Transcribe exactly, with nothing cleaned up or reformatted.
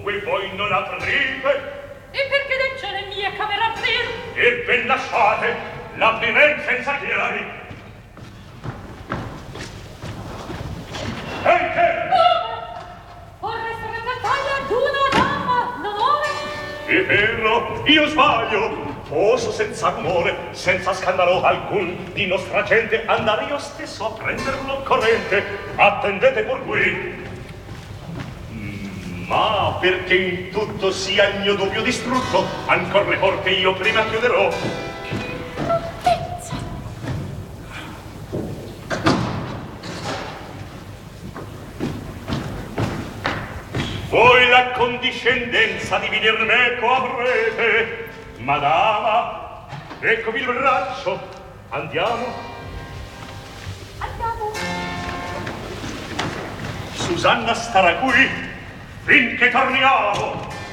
dunque voi non aprite? E perché dentro le mie camere aprir? E ben lasciate, l'aprirem senza chiari. Ehi che? Vorreste una battaglia d'una dama, l'onore? È vero, io sbaglio. Posso senza rumore, senza scandalo alcun di nostra gente andare io stesso a prender l'occorrente. Attendete pur qui. Ma perché in tutto sia il mio dubbio distrutto, ancor le porte io prima chiuderò. Voi la condiscendenza di venir meco avrete. Madama, eccovi il braccio. Andiamo? Andiamo. Susanna starà qui finché torniamo.